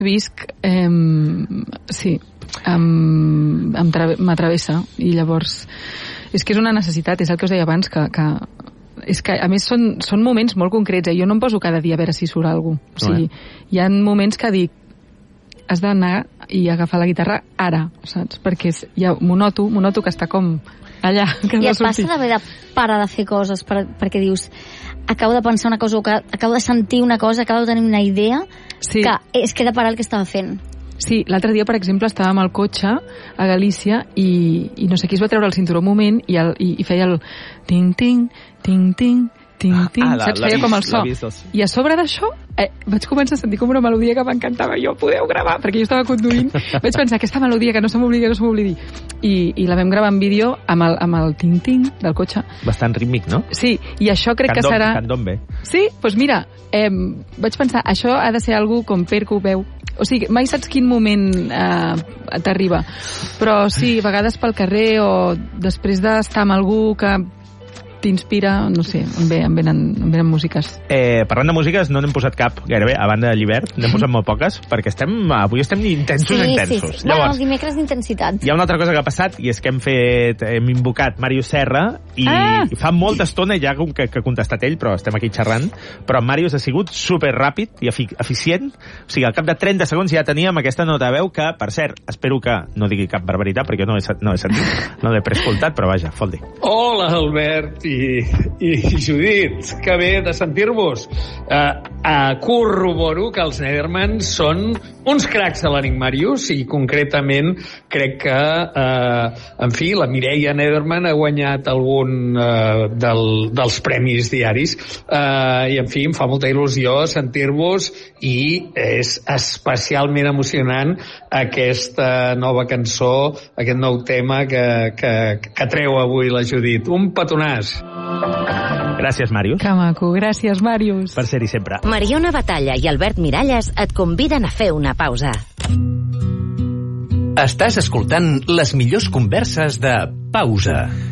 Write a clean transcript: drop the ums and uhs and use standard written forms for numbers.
visc, sí, m'atravessa, i llavors és que és una necessitat, és el que us deia abans, que és que a més són moments molt concrets, jo no em poso cada dia a veure si surt alguna cosa, o sigui, hi ha moments que dic has d'anar i agafar la guitarra ara, saps? Perquè ja m'ho noto que està com allà, que I et passa d'haver de parar de fer coses perquè dius, acabo de pensar una cosa o que acabo de sentir una cosa, acabo de tenir una idea, sí, que es queda parar el que estava fent. Sí, l'altre dia, per exemple, estàvem al cotxe a Galícia i no sé qui es va treure el cinturó un moment i feia el ting-ting, ting-ting, ting-ting, saps? Feia com el so. I a sobre d'això vaig començar a sentir com una melodia que m'encantava. Jo, podeu gravar, perquè jo estava conduint. Vaig pensar, aquesta melodia que no se m'oblidi. I la vam gravar en vídeo amb el ting-ting del cotxe. Bastant rítmic, no? Sí, i això crec que serà... Candombe. Sí? Doncs mira, vaig pensar, això ha de ser algú com Per que ho veu. O sigui, mai saps quin moment t'arriba. Però sí, a vegades pel carrer o després d'estar amb algú que t'inspira, no sé, em venen músiques. Parlant de músiques, no n'hem posat cap gairebé, a banda de Llibert, n'hem posat molt poques, perquè avui estem intensos. Sí. Llavors, bueno, dimecres d'intensitat. Hi ha una altra cosa que ha passat, i és que hem invocat Màrius Serra, i fa molta estona ja que ha contestat ell, però estem aquí xerrant, però Màrius ha sigut superràpid i eficient, o sigui, al cap de 30 segons ja teníem aquesta nota de veu que, per cert, espero que no digui cap barbaritat, perquè no he sentit, no l'he preescoltat, però vaja, fot-li. Hola, Albert i Judit, que bé de sentir-vos. Corroboro que els Nederman són uns cracs de l'Enigmàrius i concretament crec que en fi, la Mireia Nederman ha guanyat algun dels premis diaris i en fi, em fa molta il·lusió sentir-vos i és especialment emocionant aquesta nova cançó, aquest nou tema que treu avui la Judit. Un petonàs. Gràcies, Màrius. Que maco, gràcies, Màrius. Per ser-hi sempre. Mariona Batalla i Albert Miralles et conviden a fer una pausa. Estàs escoltant les millors converses de Pausa.